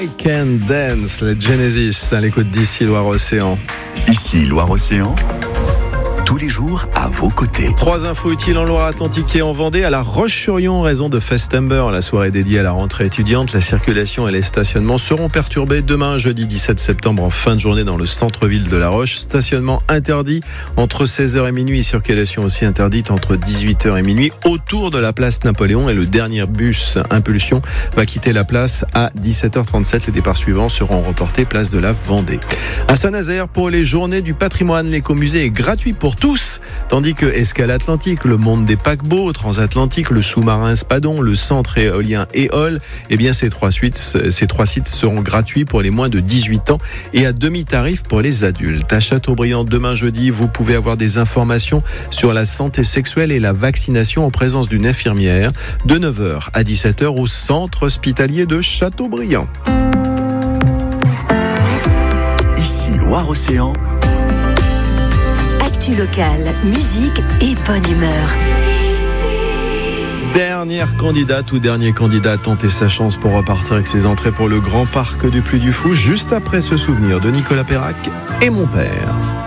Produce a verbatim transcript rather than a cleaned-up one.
I Can Dance, les Genesis, à l'écoute d'ici Loire-Océan. Ici Loire-Océan, tous les jours à vos côtés. Trois infos utiles en Loire-Atlantique et en Vendée. À La Roche-sur-Yon, en raison de Festember, la soirée dédiée à la rentrée étudiante, la circulation et les stationnements seront perturbés demain, jeudi dix-sept septembre, en fin de journée dans le centre-ville de La Roche. Stationnement interdit entre seize heures et minuit, circulation aussi interdite entre dix-huit heures et minuit autour de la place Napoléon, et le dernier bus Impulsion va quitter la place à dix-sept heures trente-sept. Les départs suivants seront reportés place de la Vendée. À Saint-Nazaire, pour les journées du patrimoine, l'écomusée est gratuit pour tous, tandis que Escale Atlantique, le monde des paquebots, Transatlantique, le sous-marin Spadon, le centre éolien Éole, eh bien ces trois suites, ces trois sites seront gratuits pour les moins de dix-huit ans et à demi-tarif pour les adultes. À Châteaubriand, demain jeudi, vous pouvez avoir des informations sur la santé sexuelle et la vaccination en présence d'une infirmière de neuf heures à dix-sept heures au centre hospitalier de Châteaubriand. Ici Loire-Océan. Actu locale, musique et bonne humeur. Dernière candidate ou dernier candidat à tenter sa chance pour repartir avec ses entrées pour le Grand Parc du Puy du Fou, juste après ce souvenir de Nicolas Perrac et Mon Père.